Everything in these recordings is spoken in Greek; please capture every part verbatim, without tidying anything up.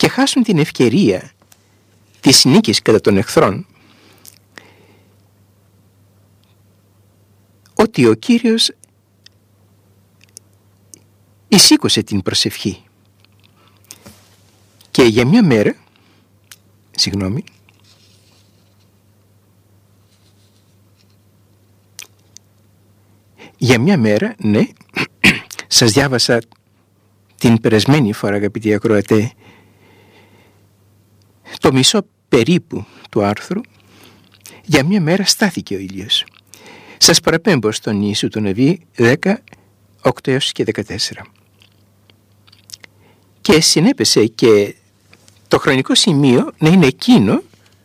και χάσουν την ευκαιρία της νίκης κατά των εχθρών, ότι ο Κύριος εισήκωσε την προσευχή και για μια μέρα, συγγνώμη, για μια μέρα, ναι, σας διάβασα την περασμένη φορά, αγαπητοί ακροατέ, το μισό περίπου του άρθρου. Για μια μέρα στάθηκε ο ήλιος. Σας παραπέμπω στον Ιησού τον Ναβί δέκα, οκτώ έως και δεκατέσσερα. Και συνέπεσε και το χρονικό σημείο να είναι εκείνο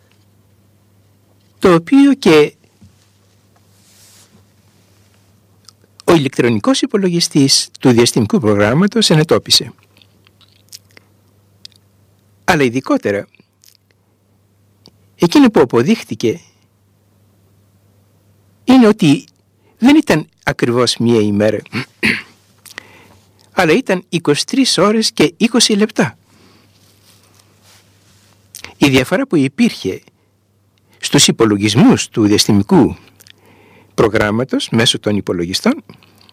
το οποίο και ο ηλεκτρονικός υπολογιστής του διαστημικού προγράμματος ενετόπισε. Αλλά ειδικότερα, εκείνο που αποδείχτηκε είναι ότι δεν ήταν ακριβώς μία ημέρα, αλλά ήταν είκοσι τρεις ώρες και είκοσι λεπτά. Η διαφορά που υπήρχε στους υπολογισμούς του διαστημικού προγράμματος μέσω των υπολογιστών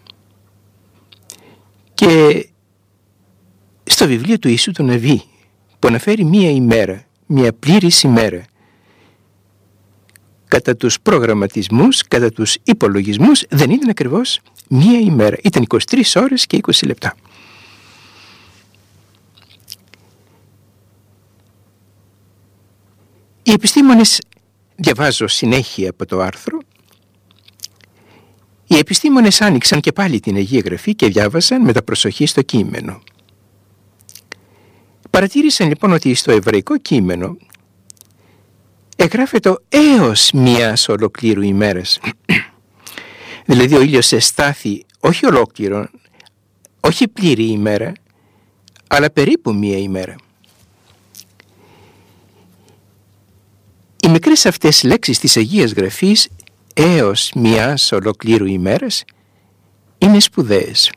και στο βιβλίο του Ιησού τον Ναβί, που αναφέρει μία ημέρα, μία πλήρης ημέρα, κατά τους προγραμματισμούς, κατά τους υπολογισμούς, δεν ήταν ακριβώς μία ημέρα. Ήταν είκοσι τρεις ώρες και είκοσι λεπτά. Οι επιστήμονες, διαβάζω συνέχεια από το άρθρο, οι επιστήμονες άνοιξαν και πάλι την Αγία Γραφή και διάβασαν με τα προσοχή στο κείμενο. Παρατήρησαν λοιπόν ότι στο εβραϊκό κείμενο εγγράφεται έως μιας ολοκλήρου ημέρας. Δηλαδή ο ήλιος εστάθη όχι ολόκληρο, όχι πλήρη ημέρα, αλλά περίπου μία ημέρα. Οι μικρές αυτές λέξεις της Αγίας Γραφής, έως μιας ολοκλήρου ημέρας, είναι σπουδαίες.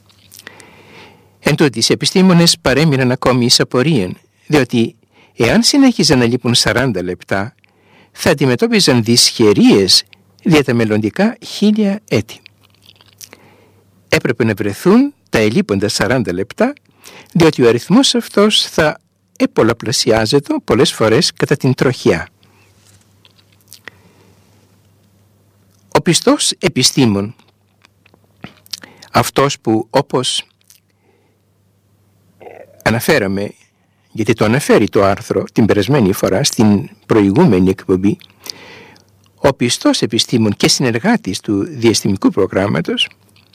Εν τούτοις, οι επιστήμονες παρέμειναν ακόμη εις απορίαν, διότι εάν συνέχιζαν να λείπουν σαράντα λεπτά, θα αντιμετώπιζαν δυσχερίες για τα μελλοντικά χίλια έτη. Έπρεπε να βρεθούν τα ελείποντα σαράντα λεπτά, διότι ο αριθμός αυτός θα επολαπλασιάζεται πολλές φορές κατά την τροχιά. Ο πιστός επιστήμον, αυτός που όπως αναφέραμε, γιατί το αναφέρει το άρθρο την περασμένη φορά στην προηγούμενη εκπομπή, ο πιστός επιστήμον και συνεργάτης του διαστημικού προγράμματος,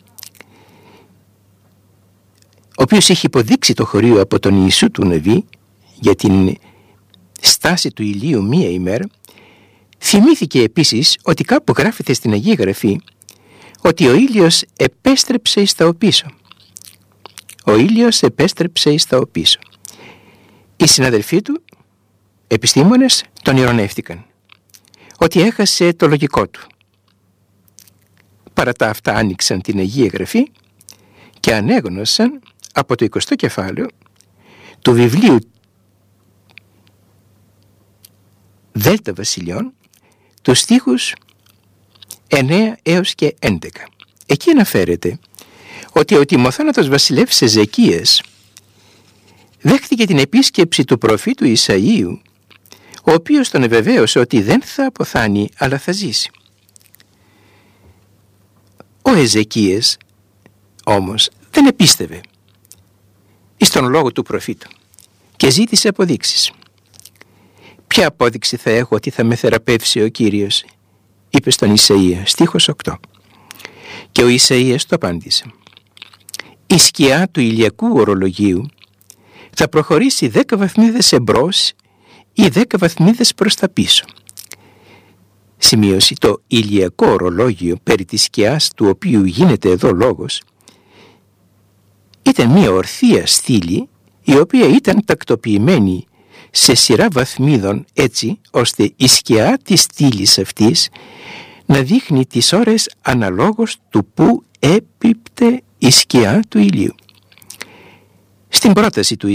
ο οποίος έχει υποδείξει το χωρίο από τον Ιησού του Ναβί για την στάση του ηλίου μία ημέρα, θυμήθηκε επίσης ότι κάπου γράφεται στην Αγία Γραφή ότι ο ήλιος επέστρεψε εις τα οπίσω. Ο ήλιος επέστρεψε εις τα οπίσω. Οι συναδελφοί του, επιστήμονες, τον ειρωνεύτηκαν ότι έχασε το λογικό του. Παρά τα αυτά άνοιξαν την Αγία Γραφή και ανέγνωσαν από το εικοστό κεφάλαιο του βιβλίου Δέλτα Βασιλειών τους στίχους εννέα έως και έντεκα. Εκεί αναφέρεται ότι ο τιμοθάνατος βασιλεύς Εζεκίας δέχτηκε την επίσκεψη του προφήτου Ισαΐου, ο οποίος τον ευεβαίωσε ότι δεν θα αποθάνει αλλά θα ζήσει. Ο Εζεκίας όμως δεν επίστευε εις τον λόγο του προφήτου και ζήτησε αποδείξεις. «Ποια απόδειξη θα έχω ότι θα με θεραπεύσει ο Κύριος?» είπε στον Ισαΐα, στίχος οκτώ. Και ο Ισαΐας το απάντησε: «Η σκιά του ηλιακού ορολογίου θα προχωρήσει δέκα βαθμίδες εμπρός ή δέκα βαθμίδες προς τα πίσω». Σημείωση: το ηλιακό ορολόγιο περί της σκιάς του οποίου γίνεται εδώ λόγος ήταν μια ορθία στήλη η οποία ήταν τακτοποιημένη σε σειρά βαθμίδων έτσι ώστε η σκιά της στήλης αυτής να δείχνει τις ώρες αναλόγως του που έπιπτε η σκιά του ηλίου. Στην πρόταση του